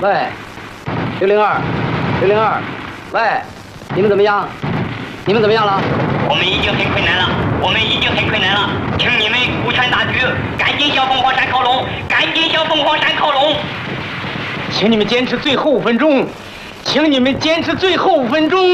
喂，602，602，喂，你们怎么样？你们怎么样了？ 我们已经很困难了，请你们顾全大局，赶紧向凤凰山靠拢，请你们坚持最后5分钟，